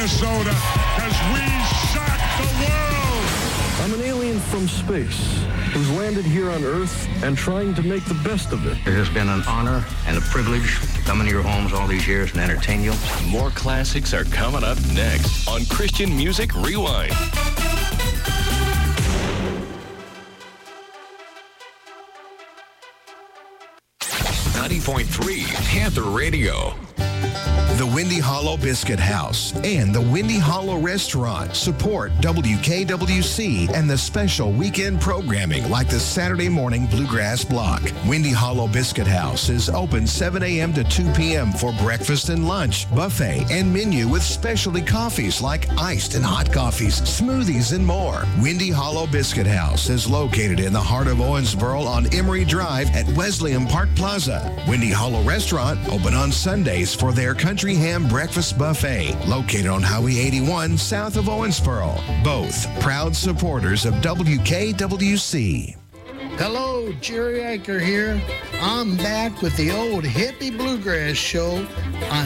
Minnesota, because we shocked the world. I'm an alien from space who's landed here on Earth and trying to make the best of it. It has been an honor and a privilege to come into your homes all these years and entertain you. More classics are coming up next on Christian Music Rewind. 90.3 Panther Radio. The Windy Hollow Biscuit House and the Windy Hollow Restaurant support WKWC and the special weekend programming like the Saturday morning Bluegrass Block. Windy Hollow Biscuit House is open 7 a.m. to 2 p.m. for breakfast and lunch, buffet, and menu with specialty coffees like iced and hot coffees, smoothies, and more. Windy Hollow Biscuit House is located in the heart of Owensboro on Emory Drive at Wesleyan Park Plaza. Windy Hollow Restaurant open on Sundays for their country ham breakfast buffet, located on Highway 81 south of Owensboro. Both proud supporters of WKWC. Hello, Jerry Eicher here. I'm back with the old hippie bluegrass show on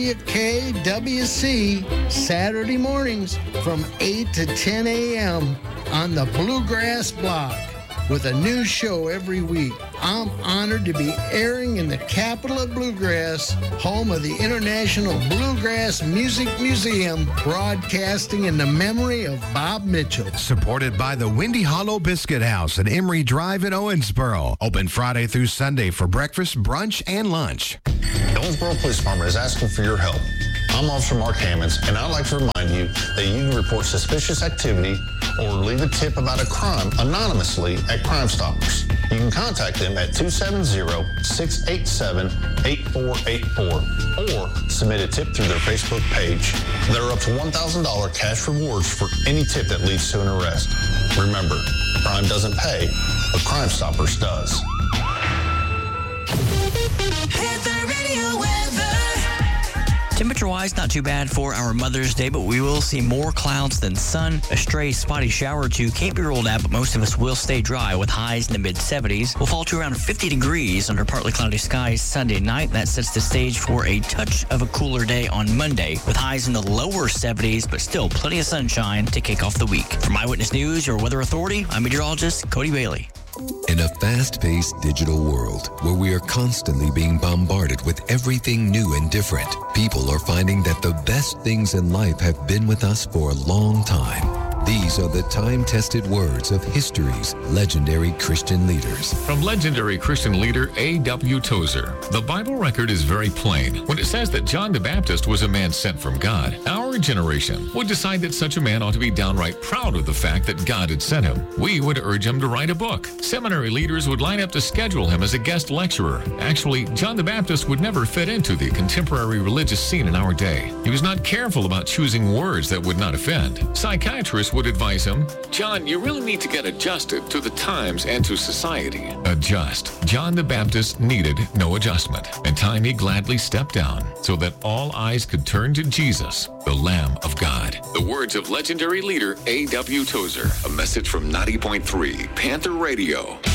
WKWC Saturday mornings from 8 to 10 a.m. on the Bluegrass Block with a new show every week. I'm honored to be airing in the capital of bluegrass, home of the International Bluegrass Music Museum, broadcasting in the memory of Bob Mitchell. Supported by the Windy Hollow Biscuit House at Emory Drive in Owensboro. Open Friday through Sunday for breakfast, brunch, and lunch. The Owensboro Police Department is asking for your help. I'm Officer Mark Hammonds, and I'd like to remind you that you can report suspicious activity or leave a tip about a crime anonymously at Crime Stoppers. You can contact them at 270-687-8484 or submit a tip through their Facebook page. There are up to $1,000 cash rewards for any tip that leads to an arrest. Remember, crime doesn't pay, but Crime Stoppers does. Temperature-wise, not too bad for our Mother's Day, but we will see more clouds than sun. A stray spotty shower or two can't be ruled out, but most of us will stay dry with highs in the mid-70s. We'll fall to around 50 degrees under partly cloudy skies Sunday night. That sets the stage for a touch of a cooler day on Monday with highs in the lower 70s, but still plenty of sunshine to kick off the week. From Eyewitness News, your weather authority, I'm meteorologist Cody Bailey. In a fast-paced digital world where we are constantly being bombarded with everything new and different, people are finding that the best things in life have been with us for a long time. These are the time-tested words of history's legendary Christian leaders. From legendary Christian leader A.W. Tozer, the Bible record is very plain when it says that John the Baptist was a man sent from God. Our generation would decide that such a man ought to be downright proud of the fact that God had sent him. We would urge him to write a book. Seminary leaders would line up to schedule him as a guest lecturer. Actually, John the Baptist would never fit into the contemporary religious scene in our day. He was not careful about choosing words that would not offend. Psychiatrists would advise him, John, you really need to get adjusted to the times and to society. Adjust. John the Baptist needed no adjustment. In time, he gladly stepped down so that all eyes could turn to Jesus, the Lamb of God. The words of legendary leader A.W. Tozer. A message from 90.3 Panther Radio.